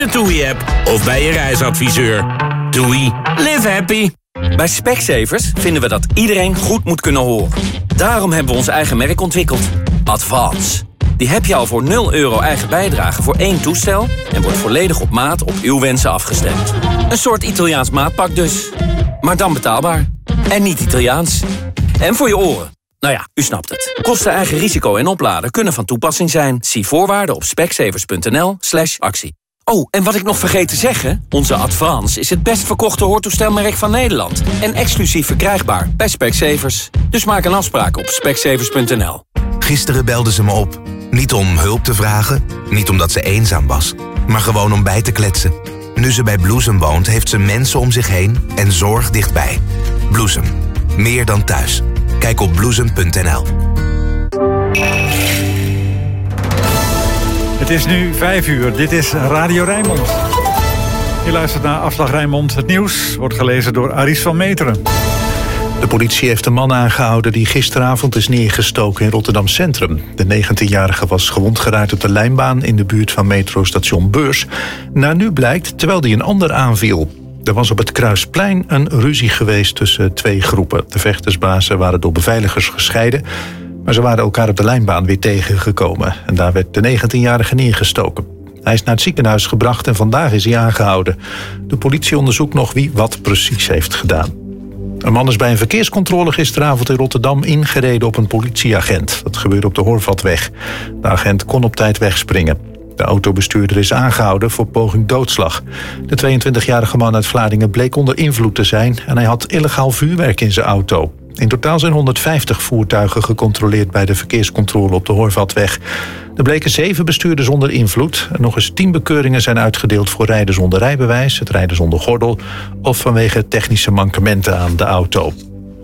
de TUI-app of bij je reisadviseur. TUI, live happy. Bij Specsavers vinden we dat iedereen goed moet kunnen horen. Daarom hebben we ons eigen merk ontwikkeld. Advance. Die heb je al voor €0 eigen bijdrage voor 1 toestel... en wordt volledig op maat op uw wensen afgestemd. Een soort Italiaans maatpak dus. Maar dan betaalbaar. En niet Italiaans. En voor je oren. Nou ja, u snapt het. Kosten, eigen risico en opladen kunnen van toepassing zijn. Zie voorwaarden op specsavers.nl/actie. Oh, en wat ik nog vergeet te zeggen... onze Advance is het best verkochte hoortoestelmerk van Nederland. En exclusief verkrijgbaar bij Specsavers. Dus maak een afspraak op specsavers.nl. Gisteren belde ze me op. Niet om hulp te vragen, niet omdat ze eenzaam was... maar gewoon om bij te kletsen. Nu ze bij Bloesem woont, heeft ze mensen om zich heen en zorg dichtbij. Bloesem. Meer dan thuis. Kijk op bloesem.nl. Het is nu 5:00. Dit is Radio Rijnmond. Je luistert naar Afslag Rijnmond. Het nieuws wordt gelezen door Aries van Meteren. De politie heeft een man aangehouden die gisteravond is neergestoken in Rotterdam Centrum. De 19-jarige was gewond geraakt op de lijnbaan in de buurt van metrostation Beurs. Naar nu blijkt, terwijl hij een ander aanviel. Er was op het Kruisplein een ruzie geweest tussen 2 groepen. De vechtersbazen waren door beveiligers gescheiden, maar ze waren elkaar op de lijnbaan weer tegengekomen. En daar werd de 19-jarige neergestoken. Hij is naar het ziekenhuis gebracht en vandaag is hij aangehouden. De politie onderzoekt nog wie wat precies heeft gedaan. Een man is bij een verkeerscontrole gisteravond in Rotterdam ingereden op een politieagent. Dat gebeurde op de Horvatweg. De agent kon op tijd wegspringen. De autobestuurder is aangehouden voor poging doodslag. De 22-jarige man uit Vlaardingen bleek onder invloed te zijn en hij had illegaal vuurwerk in zijn auto. In totaal zijn 150 voertuigen gecontroleerd bij de verkeerscontrole op de Horvatweg. Er bleken 7 bestuurders onder invloed. En nog eens 10 bekeuringen zijn uitgedeeld voor rijden zonder rijbewijs, het rijden zonder gordel of vanwege technische mankementen aan de auto.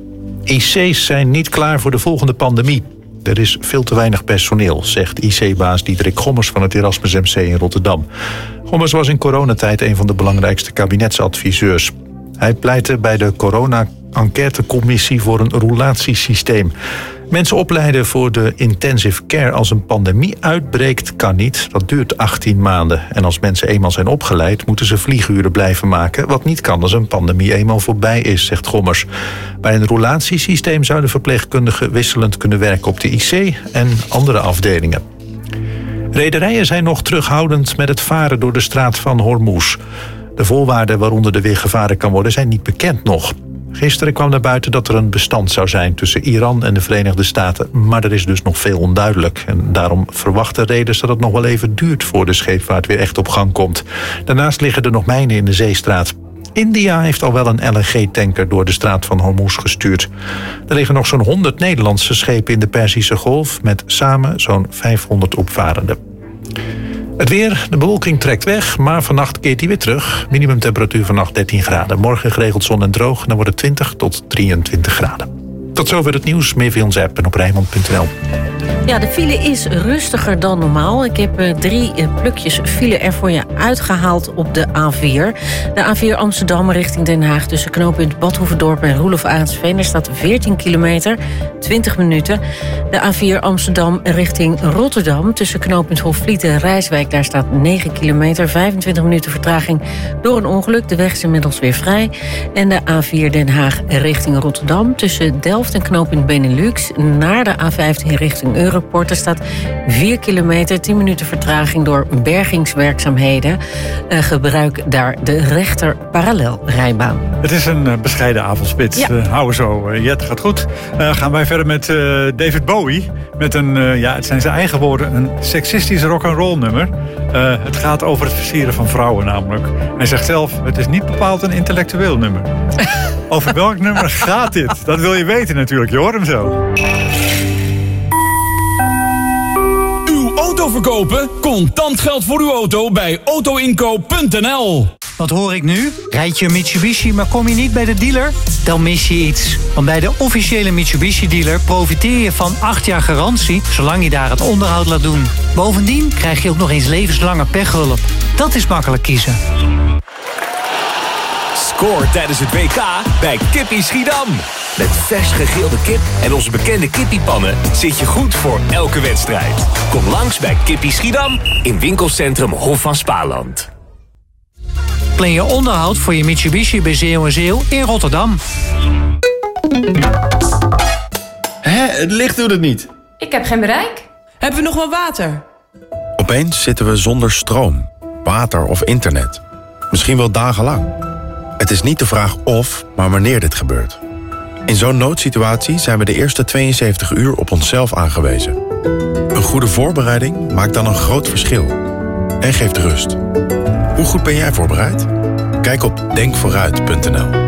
IC's zijn niet klaar voor de volgende pandemie. Er is veel te weinig personeel, zegt IC-baas Diederik Gommers van het Erasmus MC in Rotterdam. Gommers was in coronatijd een van de belangrijkste kabinetsadviseurs. Hij pleitte bij de corona-enquêtecommissie voor een roulatiesysteem. Mensen opleiden voor de intensive care als een pandemie uitbreekt kan niet. Dat duurt 18 maanden. En als mensen eenmaal zijn opgeleid, moeten ze vlieguren blijven maken. Wat niet kan als een pandemie eenmaal voorbij is, zegt Gommers. Bij een roulatiesysteem zouden verpleegkundigen wisselend kunnen werken op de IC en andere afdelingen. Rederijen zijn nog terughoudend met het varen door de straat van Hormuz. De voorwaarden waaronder er weer gevaren kan worden zijn niet bekend nog. Gisteren kwam naar buiten dat er een bestand zou zijn tussen Iran en de Verenigde Staten. Maar er is dus nog veel onduidelijk. En daarom verwachten reders dat het nog wel even duurt voor de scheepvaart weer echt op gang komt. Daarnaast liggen er nog mijnen in de zeestraat. India heeft al wel een LNG-tanker door de straat van Hormuz gestuurd. Er liggen nog zo'n 100 Nederlandse schepen in de Perzische Golf met samen zo'n 500 opvarenden. Het weer, de bewolking trekt weg, maar vannacht keert hij weer terug. Minimumtemperatuur vannacht 13 graden. Morgen geregeld zon en droog, dan wordt het 20 tot 23 graden. Tot zover het nieuws. Meer via onze app en op Rijnmond.nl. Ja, de file is rustiger dan normaal. Ik heb 3 plukjes file er voor je uitgehaald op de A4. De A4 Amsterdam richting Den Haag tussen knooppunt Badhoevedorp en Roelof Arendsveen. Er staat 14 kilometer, 20 minuten. De A4 Amsterdam richting Rotterdam tussen knooppunt Hofvliet en Rijswijk. Daar staat 9 kilometer, 25 minuten vertraging door een ongeluk. De weg is inmiddels weer vrij. En de A4 Den Haag richting Rotterdam tussen Delft en knooppunt Benelux naar de A15 richting Europort. Er staat 4 kilometer, 10 minuten vertraging door bergingswerkzaamheden. Gebruik daar de rechter parallelrijbaan. Het is een bescheiden avondspits. Ja. Houden zo. Jet gaat goed. Gaan wij verder met David Bowie. Met een, het zijn zijn eigen woorden, een seksistisch rock'n'roll nummer. Het gaat over het versieren van vrouwen namelijk. Hij zegt zelf, het is niet bepaald een intellectueel nummer. Over welk nummer gaat dit? Dat wil je weten natuurlijk. Je hoort hem zo. Auto verkopen? Contant geld voor uw auto bij autoinkoop.nl. Wat hoor ik nu? Rijd je een Mitsubishi, maar kom je niet bij de dealer? Dan mis je iets. Want bij de officiële Mitsubishi-dealer profiteer je van 8 jaar garantie, zolang je daar het onderhoud laat doen. Bovendien krijg je ook nog eens levenslange pechhulp. Dat is makkelijk kiezen. Scoor tijdens het WK bij Kippie Schiedam. Met vers gegrilde kip en onze bekende kippiepannen zit je goed voor elke wedstrijd. Kom langs bij Kippie Schiedam in winkelcentrum Hof van Spaarland. Plan je onderhoud voor je Mitsubishi bij Zeeuw & Zeeuw in Rotterdam. Het licht doet het niet. Ik heb geen bereik. Hebben we nog wel water? Opeens zitten we zonder stroom, water of internet. Misschien wel dagenlang. Het is niet de vraag of, maar wanneer dit gebeurt. In zo'n noodsituatie zijn we de eerste 72 uur op onszelf aangewezen. Een goede voorbereiding maakt dan een groot verschil. En geeft rust. Hoe goed ben jij voorbereid? Kijk op denkvooruit.nl.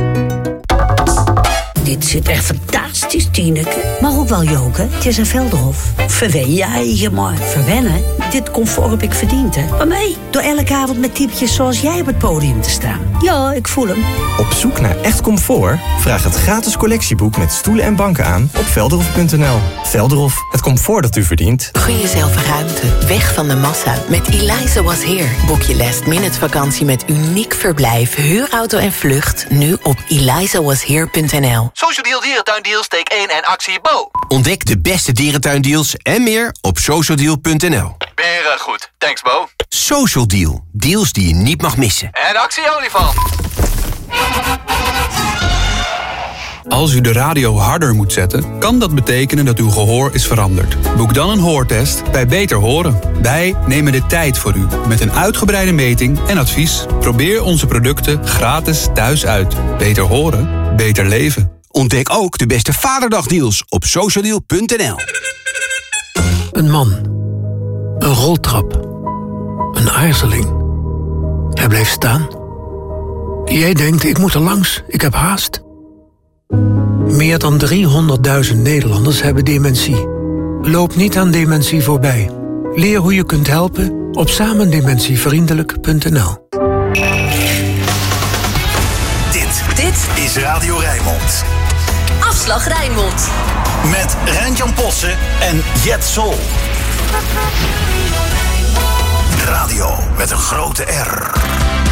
Dit zit echt fantastisch, Tineke. Maar ook wel joken. Het is een Velderhof. Verwen je eigen maar. Verwennen? Dit comfort heb ik verdiend, hè. Maar nee, door elke avond met typjes zoals jij op het podium te staan. Ja, ik voel hem. Op zoek naar echt comfort? Vraag het gratis collectieboek met stoelen en banken aan op velderhof.nl. Velderhof, het comfort dat u verdient. Gun jezelf ruimte, weg van de massa. Met Eliza Was Here. Boek je last-minute vakantie met uniek verblijf, huurauto en vlucht. Nu op elizawashere.nl. Social Deal Dierentuindeals, steek 1 en actie Bo. Ontdek de beste dierentuindeals en meer op socialdeal.nl. Weer goed. Thanks, Bo. Social Deal. Deals die je niet mag missen. En actie olifant. Als u de radio harder moet zetten, kan dat betekenen dat uw gehoor is veranderd. Boek dan een hoortest bij Beter Horen. Wij nemen de tijd voor u met een uitgebreide meting en advies. Probeer onze producten gratis thuis uit. Beter horen, beter leven. Ontdek ook de beste Vaderdagdeals op socialdeal.nl. Een man. Een roltrap. Een aarzeling. Hij blijft staan. Jij denkt, ik moet er langs, ik heb haast. Meer dan 300.000 Nederlanders hebben dementie. Loop niet aan dementie voorbij. Leer hoe je kunt helpen op samendementievriendelijk.nl. Dit is Radio Rijnmond. Afslag Rijnmond. Met Rijntjan Possen en Jet Sol. Radio met een grote R.